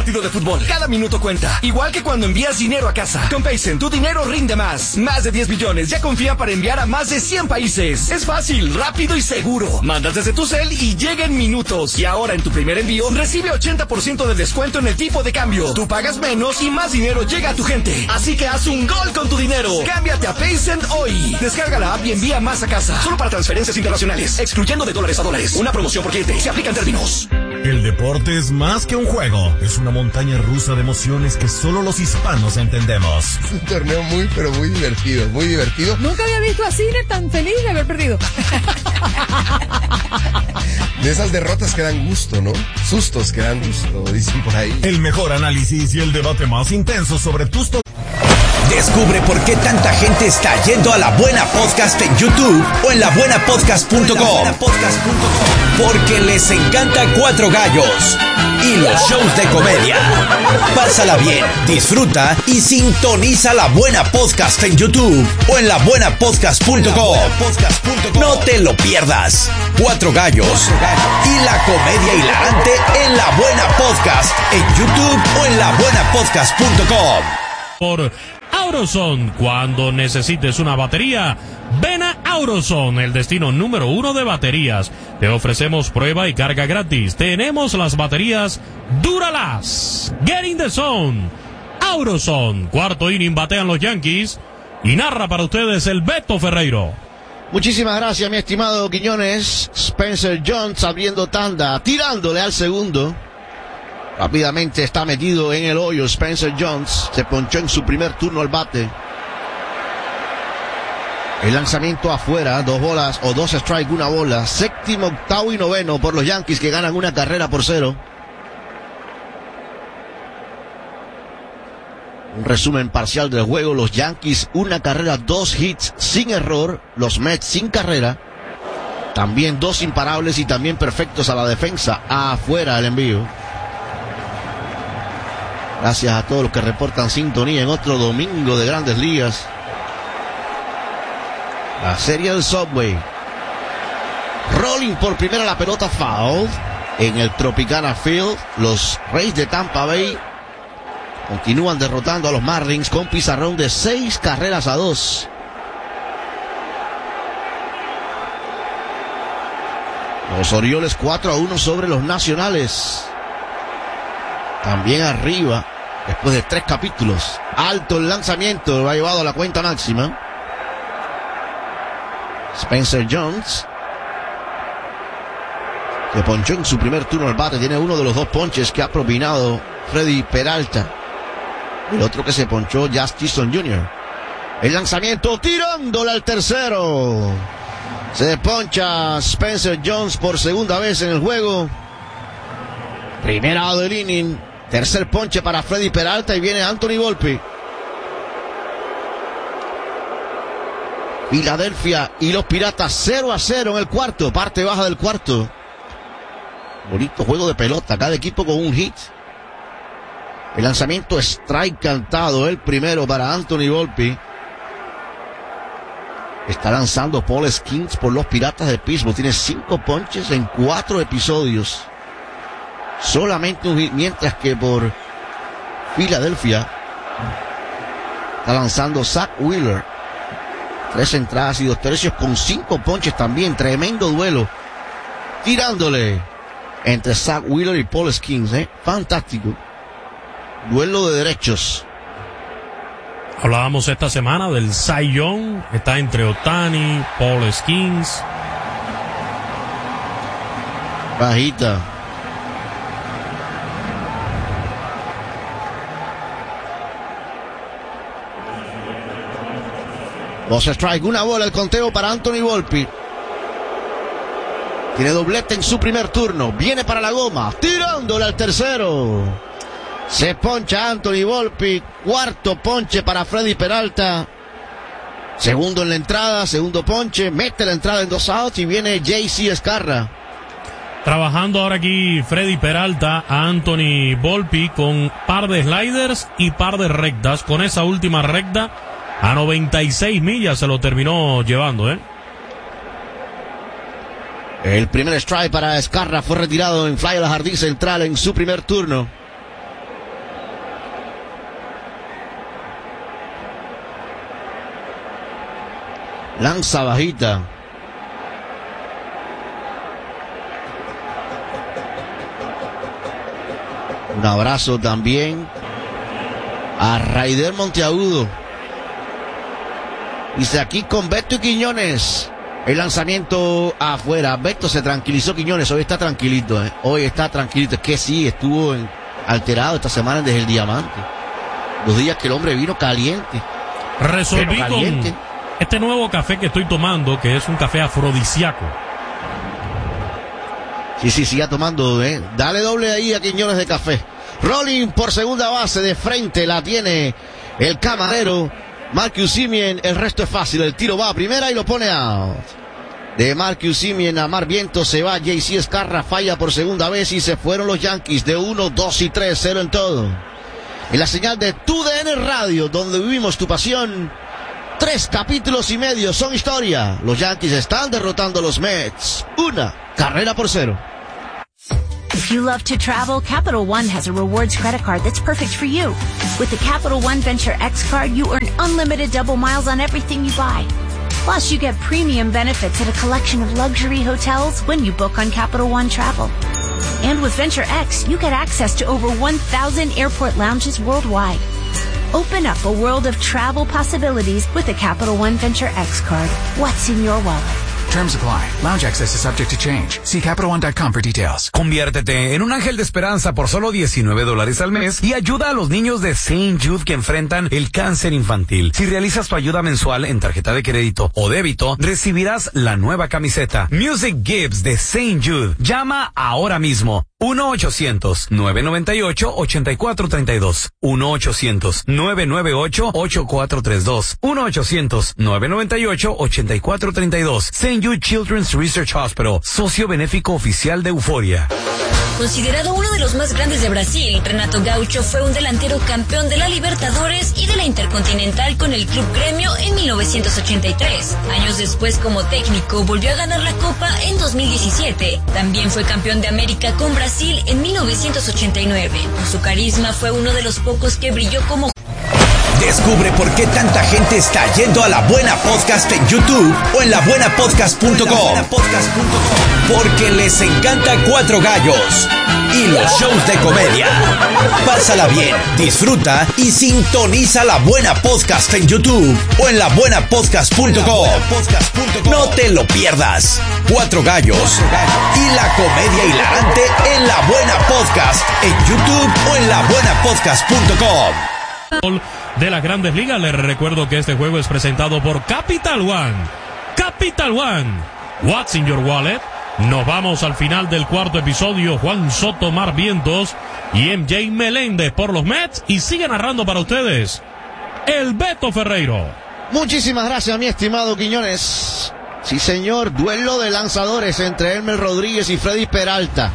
partido de fútbol. Cada minuto cuenta. Igual que cuando envías dinero a casa. Con Payzen, tu dinero rinde más. Más de 10 billones ya confía para enviar a más de 100 países. Es fácil, rápido y seguro. Mandas desde tu cel y llega en minutos. Y ahora en tu primer envío, recibe 80% de descuento en el tipo de cambio. Tú pagas menos y más dinero llega a tu gente. Así que haz un gol con tu dinero. Cámbiate a Payzen hoy. Descarga la app y envía más a casa. Solo para transferencias internacionales, excluyendo de dólares a dólares. Una promoción por cliente. Se aplican términos. El deporte es más que un juego. Es una montaña rusa de emociones que solo los hispanos entendemos. Es un torneo muy, pero muy divertido. Muy divertido. Nunca había visto a Cine tan feliz de haber perdido. De esas derrotas que dan gusto, ¿no? Sustos que dan gusto, dicen por ahí. El mejor análisis y el debate más intenso sobre tus... Descubre por qué tanta gente está yendo a La Buena Podcast en YouTube o en labuenapodcast.com. Porque les encanta Cuatro Gallos y los shows de comedia. Pásala bien, disfruta y sintoniza La Buena Podcast en YouTube o en labuenapodcast.com. No te lo pierdas. Cuatro Gallos y la comedia hilarante en La Buena Podcast en YouTube o en labuenapodcast.com. Por Auroson, cuando necesites una batería, ven a Auroson, el destino número 1 de baterías. Te ofrecemos prueba y carga gratis. Tenemos las baterías Duralast. Get in the zone. Auroson, cuarto inning, batean los Yankees. Y narra para ustedes el Beto Ferreiro. Muchísimas gracias, mi estimado Quiñones. Spencer Jones abriendo tanda, tirándole al segundo. Rápidamente está metido en el hoyo Spencer Jones. Se ponchó en su primer turno al bate. El lanzamiento afuera, 2 bolas o 2 strikes, 1 bola. Séptimo, octavo y noveno por los Yankees, que ganan 1 carrera por 0. Un resumen parcial del juego. Los Yankees 1 carrera, 2 hits sin error. Los Mets sin carrera. También 2 imparables y también perfectos a la defensa. Afuera el envío. Gracias a todos los que reportan sintonía en otro domingo de Grandes Ligas. La serie del Subway. Rolling por primera la pelota, foul en el Tropicana Field. Los Rays de Tampa Bay continúan derrotando a los Marlins con pizarrón de 6 carreras a 2. Los Orioles 4-1 sobre los Nacionales. También arriba, después de 3 capítulos. Alto el lanzamiento, lo ha llevado a la cuenta máxima. Spencer Jones, que ponchó en su primer turno al bate, tiene uno de los 2 ponches que ha propinado Freddy Peralta. El otro que se ponchó, Justin Jr. El lanzamiento, tirándole al tercero. Se poncha Spencer Jones por segunda vez en el juego. Primera out del inning. Tercer ponche para Freddy Peralta y viene Anthony Volpe. Filadelfia y los Piratas 0-0 en el cuarto, parte baja del cuarto. Bonito juego de pelota, cada equipo con un hit. El lanzamiento strike cantado, el primero para Anthony Volpe. Está lanzando Paul Skeens por los Piratas de Pittsburgh. Tiene 5 ponches en 4 episodios. Solamente un hit, mientras que por Filadelfia está lanzando Zach Wheeler. 3 entradas y 2 tercios con 5 ponches también. Tremendo duelo. Tirándole entre Zach Wheeler y Paul Skeens, fantástico. Duelo de derechos. Hablábamos esta semana del Cy Young. Está entre Ohtani, Paul Skeens. Bajita. Dos strike, 1 bola, el conteo para Anthony Volpe. Tiene doblete en su primer turno. Viene para la goma, tirándole al tercero. Se poncha Anthony Volpe. Cuarto ponche para Freddy Peralta. Segundo en la entrada, segundo ponche. Mete la entrada en 2 outs y viene JC Escarra. Trabajando ahora aquí Freddy Peralta a Anthony Volpe con par de sliders y par de rectas. Con esa última recta a 96 millas se lo terminó llevando, El primer strike para Escarra fue retirado en fly a la jardín central en su primer turno. Lanza bajita. Un abrazo también a Raider Monteagudo. Dice aquí con Beto y Quiñones. El lanzamiento afuera. Beto se tranquilizó. Quiñones hoy está tranquilito. Hoy está tranquilito. Es que sí, estuvo alterado esta semana desde el Diamante. Los días que el hombre vino caliente. Resolví con este nuevo café que estoy tomando, que es un café afrodisíaco. Sí, siga tomando, Dale doble ahí a Quiñones de café. Rolling por segunda base, de frente la tiene el camarero Marcus Semien. El resto es fácil, el tiro va a primera y lo pone out. De Marcus Semien a Mar Vientos se va JC Escarra, falla por segunda vez y se fueron los Yankees de 1, 2 y 3, 0 en todo. En la señal de TUDN Radio, donde vivimos tu pasión, 3 capítulos y medio son historia. Los Yankees están derrotando a los Mets, 1-0. If you love to travel, Capital One has a rewards credit card that's perfect for you. With the Capital One Venture X card, you earn unlimited double miles on everything you buy. Plus, you get premium benefits at a collection of luxury hotels when you book on Capital One Travel. And with Venture X, you get access to over 1,000 airport lounges worldwide. Open up a world of travel possibilities with the Capital One Venture X card. What's in your wallet? Terms apply. Lounge access is subject to change. See CapitalOne.com for details. Conviértete en un ángel de esperanza por solo $19 al mes y ayuda a los niños de St. Jude que enfrentan el cáncer infantil. Si realizas tu ayuda mensual en tarjeta de crédito o débito, recibirás la nueva camiseta Music Gives de St. Jude. Llama ahora mismo. 1-800-998-8432. 1-800-998-8432. 1-800-998-8432. St. Jude Children's Research Hospital, socio benéfico oficial de Euforia. Considerado uno de los más grandes de Brasil, Renato Gaucho fue un delantero campeón de la Libertadores y de la Intercontinental con el Club Gremio en 1983. Años después, como técnico, volvió a ganar la Copa en 2017. También fue campeón de América con Brasil en 1989. Por su carisma, fue uno de los pocos que brilló como... Descubre por qué tanta gente está yendo a La Buena Podcast en YouTube o en labuenapodcast.com. Porque les encanta Cuatro Gallos y los shows de comedia. Pásala bien, disfruta y sintoniza La Buena Podcast en YouTube o en labuenapodcast.com. No te lo pierdas. Cuatro Gallos y la comedia hilarante en La Buena Podcast en YouTube o en labuenapodcast.com. De las Grandes Ligas, les recuerdo que este juego es presentado por Capital One. Capital One, what's in your wallet? Nos vamos al final del cuarto episodio. Juan Soto, Mar Vientos y MJ Meléndez por los Mets, y sigue narrando para ustedes el Beto Ferreiro. Muchísimas gracias, mi estimado Quiñones. Sí, señor, duelo de lanzadores entre Elmer Rodríguez y Freddy Peralta.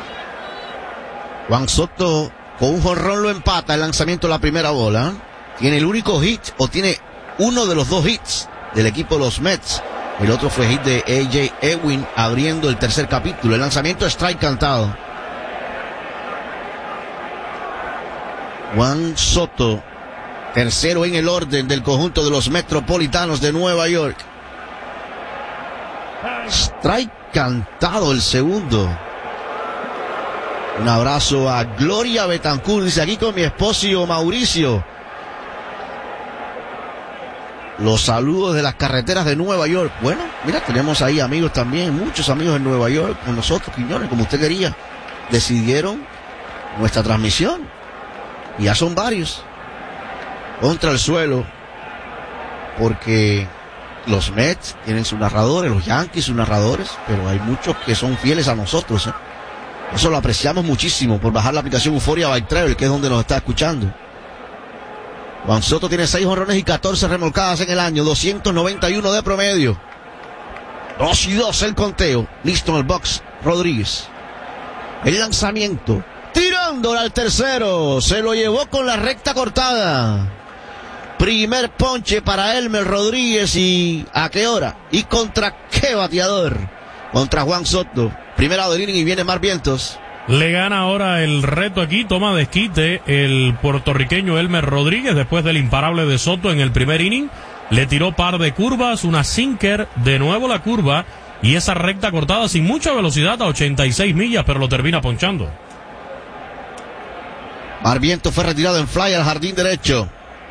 Juan Soto con un jonrón lo empata el lanzamiento de la primera bola. Tiene el único hit, o tiene uno de los dos hits del equipo de los Mets. El otro fue hit de A.J. Ewing abriendo el tercer capítulo. El lanzamiento strike cantado. Juan Soto, tercero en el orden del conjunto de los Metropolitanos de Nueva York. Strike cantado el segundo. Un abrazo a Gloria Betancourt. Dice aquí con mi esposo Mauricio. Los saludos de las carreteras de Nueva York. Bueno, mira, tenemos ahí amigos también, muchos amigos en Nueva York con nosotros, Quiñones, como usted quería. Decidieron nuestra transmisión. Y ya son varios. Contra el suelo. Porque los Mets tienen sus narradores, los Yankees sus narradores, pero hay muchos que son fieles a nosotros, Eso lo apreciamos muchísimo por bajar la aplicación Euforia by Travel, que es donde nos está escuchando. Juan Soto tiene 6 jonrones y 14 remolcadas en el año, 291 de promedio. 2-2 el conteo. Listo en el box, Rodríguez. El lanzamiento. Tirándola al tercero. Se lo llevó con la recta cortada. Primer ponche para Elmer Rodríguez. ¿Y a qué hora? ¿Y contra qué bateador? Contra Juan Soto. Primera del inning y viene Mar Vientos. Le gana ahora el reto aquí, toma desquite el puertorriqueño Elmer Rodríguez después del imparable de Soto en el primer inning. le tiró par de curvas, una sinker, de nuevo la curva y esa recta cortada sin mucha velocidad a 86 millas, pero lo termina ponchando. Marviento fue retirado en fly al jardín derecho.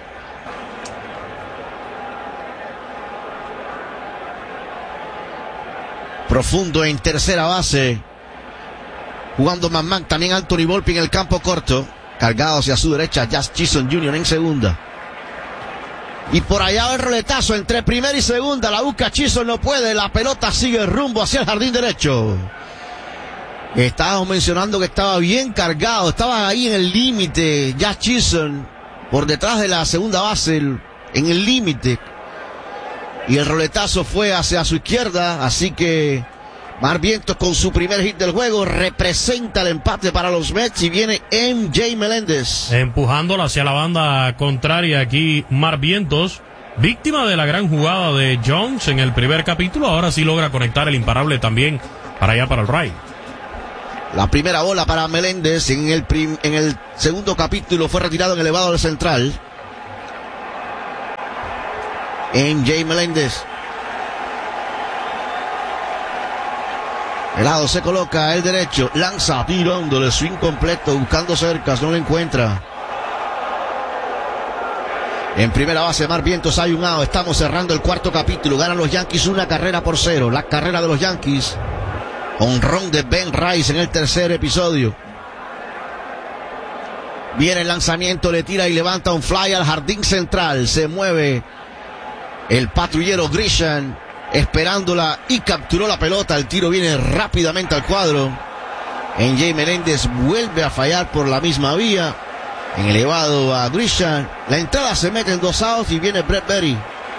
Profundo en tercera base. Jugando man también Anthony Volpe en el campo corto. Cargado hacia su derecha, Jazz Chisholm Jr. en segunda. Y por allá el roletazo entre primera y segunda. La busca Chisholm, no puede. La pelota sigue rumbo hacia el jardín derecho. Estábamos mencionando que estaba bien cargado. Estaba ahí en el límite. Jazz Chisholm por detrás de la segunda base. En el límite. Y el roletazo fue hacia su izquierda. Así que Marvientos con su primer hit del juego representa el empate para los Mets y viene MJ Meléndez. Empujándola hacia la banda contraria aquí Marvientos, víctima de la gran jugada de Jones en el primer capítulo. Ahora sí logra conectar el imparable también para allá para el right. La primera bola para Meléndez en el segundo capítulo fue retirado en elevado del central. MJ Meléndez. El lado se coloca el derecho, lanza tirándole swing completo, buscando cercas, no lo encuentra. En primera base, Marvientos, hay un out. Estamos cerrando el cuarto capítulo. Ganan los Yankees 1-0. La carrera de los Yankees. Honrón de Ben Rice en el tercer episodio. Viene el lanzamiento, le tira y levanta un fly al jardín central. Se mueve el patrullero Grisham, esperándola y capturó la pelota. El tiro viene rápidamente al cuadro. MJ Meléndez vuelve a fallar por la misma vía. En elevado a Grisham. La entrada se mete en 2 outs y viene Brett Berry.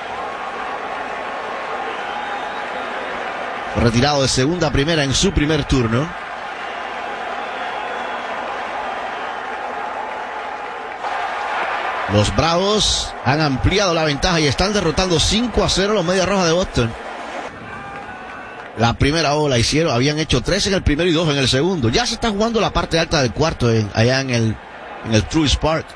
Retirado de segunda a primera en su primer turno. Los Bravos han ampliado la ventaja y están derrotando 5-0 los Medias Rojas de Boston. La primera bola habían hecho 3 en el primero y 2 en el segundo. Ya se está jugando la parte alta del cuarto allá en el Truist Park.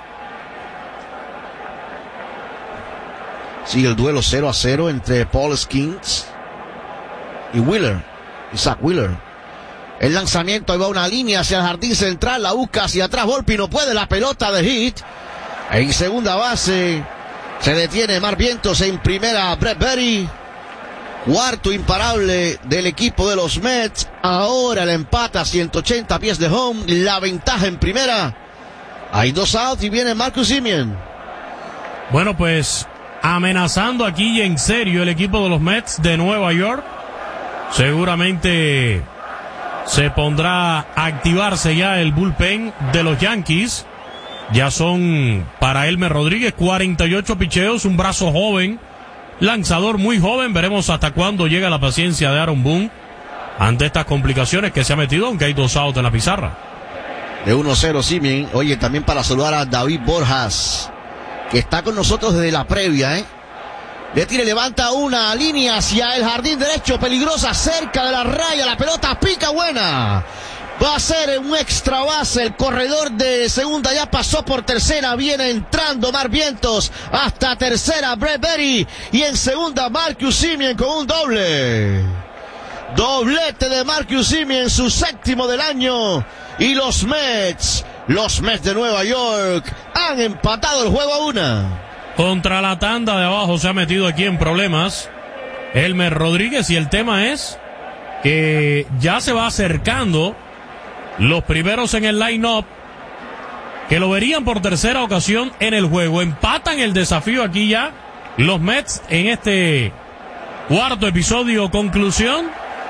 Sigue el duelo 0-0 entre Paul Skeens y Zach Wheeler. El lanzamiento, ahí va una línea hacia el jardín central, la busca hacia atrás, Volpe no puede, la pelota de hit. En segunda base se detiene Marvientos, en primera Brett Berry. Cuarto imparable del equipo de los Mets. Ahora el empate a 180 pies de home, la ventaja en primera. Hay 2 outs y viene Marcus Semien. Bueno, pues amenazando aquí y en serio el equipo de los Mets de Nueva York. Seguramente se pondrá a activarse ya el bullpen de los Yankees. Ya son para Elmer Rodríguez 48 picheos, un brazo joven, lanzador muy joven. Veremos hasta cuándo llega la paciencia de Aaron Boone ante estas complicaciones que se ha metido, aunque hay 2 outs en la pizarra. De 1-0 Semien. Oye, también para saludar a David Borjas, que está con nosotros desde la previa, Le tira y levanta una línea hacia el jardín derecho, peligrosa, cerca de la raya, la pelota pica buena. Va a ser un extra base, el corredor de segunda ya pasó por tercera, viene entrando Marvientos hasta tercera Brett Berry y en segunda Marcus Semien con un doble. Doblete de Marcus Semien, su séptimo del año, y los Mets de Nueva York han empatado el juego a 1. Contra la tanda de abajo se ha metido aquí en problemas Elmer Rodríguez y el tema es que ya se va acercando los primeros en el line-up que lo verían por tercera ocasión en el juego. Empatan el desafío aquí ya los Mets en este cuarto episodio conclusión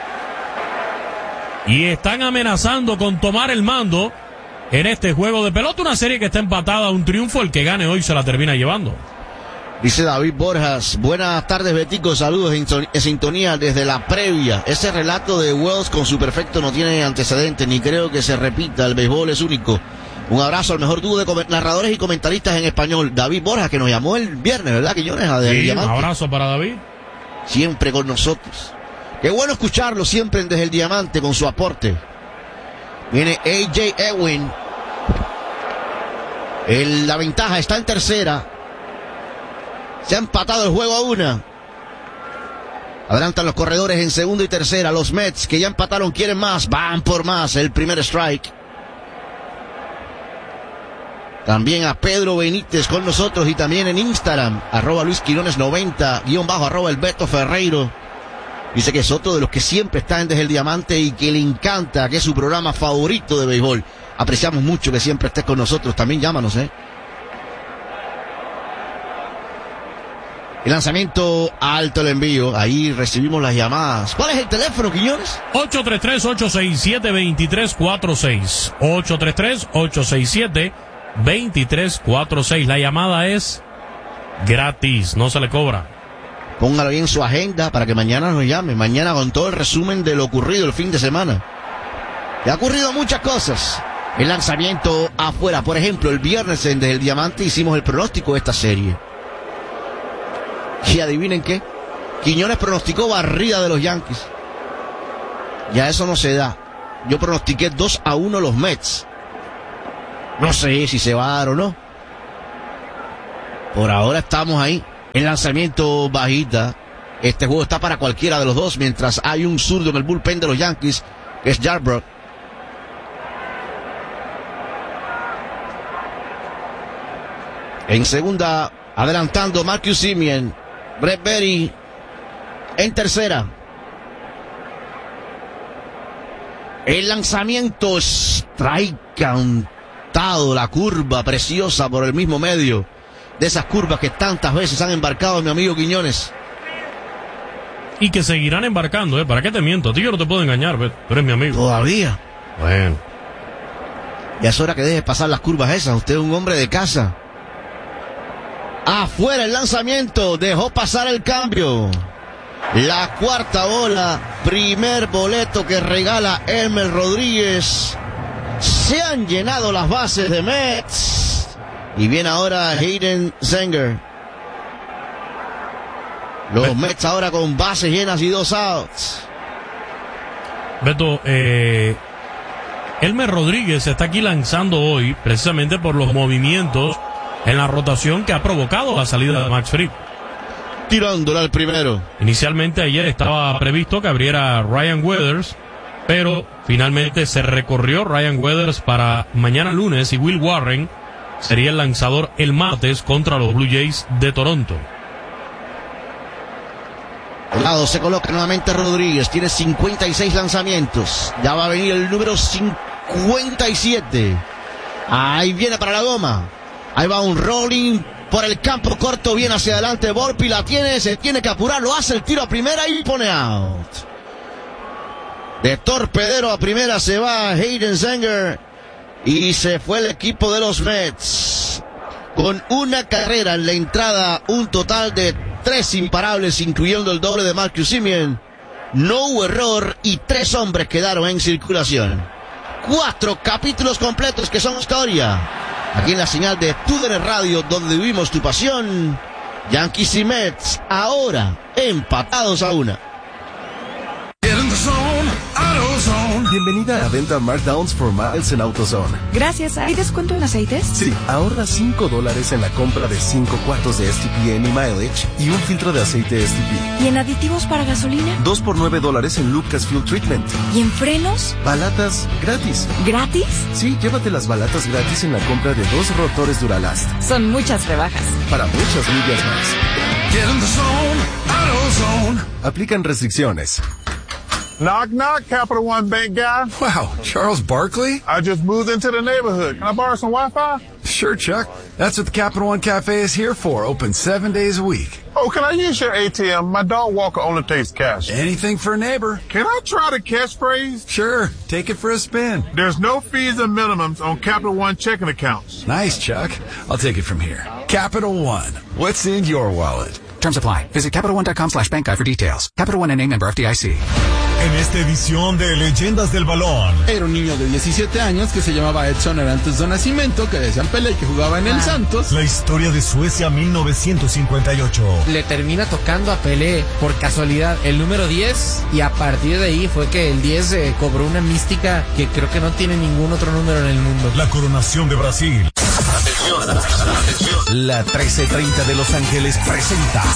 y están amenazando con tomar el mando en este juego de pelota, una serie que está empatada, un triunfo, el que gane hoy se la termina llevando. Dice David Borjas, buenas tardes Betico, saludos en sintonía desde la previa. Ese relato de Wells con su perfecto no tiene antecedentes, ni creo que se repita, el béisbol es único. Un abrazo al mejor dúo de narradores y comentaristas en español, David Borjas, que nos llamó el viernes, ¿verdad, Quiñones? Sí, un abrazo para David. Siempre con nosotros. Qué bueno escucharlo siempre desde el Diamante con su aporte. Viene A.J. Ewing. La ventaja está en tercera. Se ha empatado el juego a 1. Adelantan los corredores en segunda y tercera. Los Mets, que ya empataron, quieren más. Van por más. El primer strike. También a Pedro Benítez con nosotros y también en Instagram, @LuisQuirones90, _ el Beto Ferreiro. Dice que es otro de los que siempre está en Desde el Diamante y que le encanta, que es su programa favorito de béisbol. Apreciamos mucho que siempre estés con nosotros. También llámanos, El lanzamiento alto, el envío. Ahí recibimos las llamadas. ¿Cuál es el teléfono, Quiñones? 833-867-2346. 833-867-2346. La llamada es gratis, no se le cobra. Póngalo ahí en su agenda para que mañana nos llame. Mañana con todo el resumen de lo ocurrido el fin de semana. Y ha ocurrido muchas cosas. El lanzamiento afuera. Por ejemplo, el viernes en Desde el Diamante hicimos el pronóstico de esta serie. Y adivinen qué. Quiñones pronosticó barrida de los Yankees. Ya eso no se da. Yo pronostiqué 2-1 los Mets. No sé si se va a dar o no. Por ahora estamos ahí. El lanzamiento bajita. Este juego está para cualquiera de los dos, mientras hay un zurdo en el bullpen de los Yankees, que es Yarbrough. En segunda, adelantando Marcus Semien. Brett Berry en tercera. El lanzamiento strike cantado, la curva preciosa por el mismo medio. De esas curvas que tantas veces han embarcado mi amigo Quiñones. Y que seguirán embarcando, ¿Para qué te miento? A ti yo no te puedo engañar, Tú eres mi amigo. ¿Todavía? Bueno. Ya es hora que deje pasar las curvas esas. Usted es un hombre de casa. Afuera el lanzamiento. Dejó pasar el cambio. La cuarta bola. Primer boleto que regala Elmer Rodríguez. Se han llenado las bases de Mets. Y viene ahora Hayden Zenger. Los Mets ahora con bases llenas y 2 outs. Beto, Elmer Rodríguez está aquí lanzando hoy precisamente por los movimientos en la rotación que ha provocado la salida de Max Fried. Tirándola al primero. Inicialmente ayer estaba previsto que abriera Ryan Weathers, pero finalmente se recorrió Ryan Weathers para mañana lunes y Will Warren sería el lanzador el martes contra los Blue Jays de Toronto. Al lado se coloca nuevamente Rodríguez. Tiene 56 lanzamientos. Ya va a venir el número 57. Ahí viene para la goma. Ahí va un rolling por el campo corto. Viene hacia adelante Volpi. La tiene. Se tiene que apurar. Lo hace el tiro a primera y pone out. De torpedero a primera se va Hayden Zenger. Y se fue el equipo de los Mets. Con una carrera en la entrada. Un total de 3 imparables, incluyendo el doble de Marcus Semien. No hubo error y 3 hombres quedaron en circulación. 4 capítulos completos que son historia. Aquí en la señal de TUDN Radio, donde vivimos tu pasión. Yankees y Mets, ahora empatados a 1. Bienvenida a Venta Markdowns for Miles en AutoZone. Gracias. ¿Hay descuento en aceites? Sí, ahorra $5 en la compra de 5 cuartos de STP Any Mileage y un filtro de aceite STP. ¿Y en aditivos para gasolina? 2 por $9 en Lucas Fuel Treatment. ¿Y en frenos? Balatas gratis. ¿Gratis? Sí, llévate las balatas gratis en la compra de 2 rotores Duralast. Son muchas rebajas. Para muchas millas más. Get in the zone, AutoZone. Aplican restricciones. Knock, knock, Capital One Bank guy. Wow, Charles Barkley? I just moved into the neighborhood. Can I borrow some Wi-Fi? Sure, Chuck. That's what the Capital One Cafe is here for, open 7 days a week. Oh, can I use your ATM? My dog walker only takes cash. Anything for a neighbor. Can I try the catchphrase? Sure, take it for a spin. There's no fees and minimums on Capital One checking accounts. Nice, Chuck. I'll take it from here. Capital One. What's in your wallet? Terms apply. Visit CapitalOne.com/bankguide for details. Capital One N.A. member FDIC. En esta edición de Leyendas del Balón. Era un niño de 17 años que se llamaba Edson Arantes do Nascimento, que decían Pelé, que jugaba en el Santos. La historia de Suecia 1958. Le termina tocando a Pelé por casualidad el número 10 y a partir de ahí fue que el 10 cobró una mística que creo que no tiene ningún otro número en el mundo. La coronación de Brasil. Atención, atención. La 1330 de Los Ángeles presenta